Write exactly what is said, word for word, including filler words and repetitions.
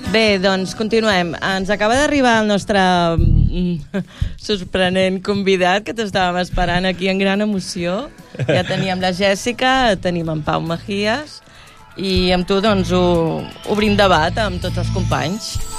Bé, doncs continuem. Ens acaba d'arribar el nostre mm, sorprenent convidat, que t'estàvem esperant aquí en gran emoció. Ja teníem la Jèssica, tenim en Pau Mejías, i amb tu doncs ho, obrim debat amb tots els companys.